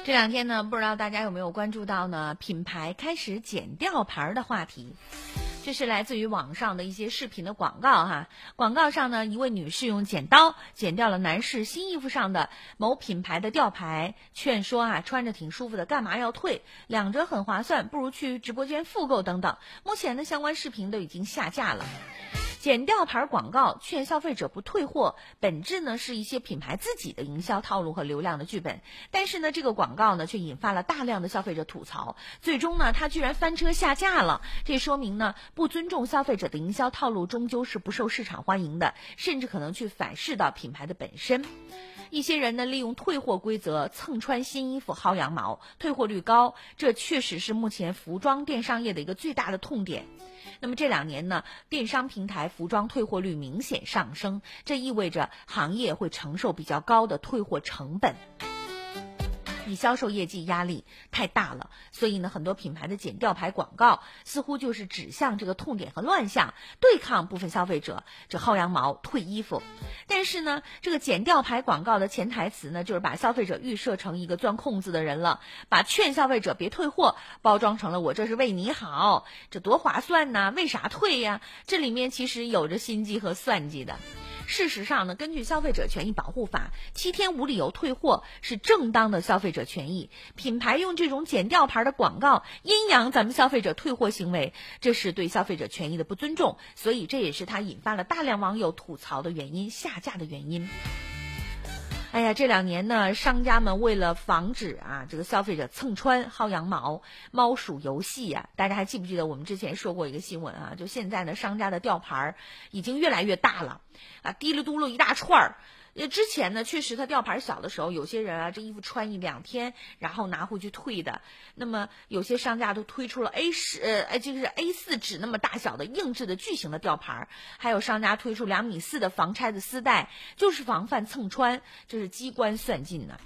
这两天呢，不知道大家有没有关注到呢？品牌开始剪吊牌的话题。这是来自于网上的一些视频的广告哈。广告上呢，一位女士用剪刀剪掉了男士新衣服上的某品牌的吊牌，劝说穿着挺舒服的，干嘛要退？两折很划算，不如去直播间复购等等。目前的相关视频都已经下架了。剪吊牌广告劝消费者不退货，本质呢是一些品牌自己的营销套路和流量的剧本。但是呢，这个广告呢却引发了大量的消费者吐槽，最终呢它居然翻车下架了。这说明呢，不尊重消费者的营销套路终究是不受市场欢迎的，甚至可能去反噬到品牌的本身。一些人呢利用退货规则蹭穿新衣服薅羊毛，退货率高，这确实是目前服装电商业的一个最大的痛点。那么这两年呢，电商平台服装退货率明显上升，这意味着行业会承受比较高的退货成本。以销售业绩压力太大了，所以呢，很多品牌的剪吊牌广告似乎就是指向这个痛点和乱象，对抗部分消费者这薅羊毛退衣服。但是呢，这个剪吊牌广告的潜台词呢，就是把消费者预设成一个钻空子的人了，把劝消费者别退货包装成了我这是为你好，这多划算呢，为啥退呀？这里面其实有着心机和算计的。事实上呢，根据消费者权益保护法，7天无理由退货是正当的消费者权益。品牌用这种剪吊牌的广告阴阳咱们消费者退货行为，这是对消费者权益的不尊重，所以这也是它引发了大量网友吐槽的原因，下架的原因。哎呀，这两年呢，商家们为了防止这个消费者蹭穿薅羊毛、猫鼠游戏大家还记不记得我们之前说过一个新闻就现在呢，商家的吊牌已经越来越大了滴哩嘟噜一大串儿。之前呢，确实他吊牌小的时候，有些人这衣服穿1-2天，然后拿回去退的。那么有些商家都推出了就是 A4 纸那么大小的硬质的巨型的吊牌，还有商家推出2.4米的防拆的丝带，就是防范蹭穿，这是机关算尽呢。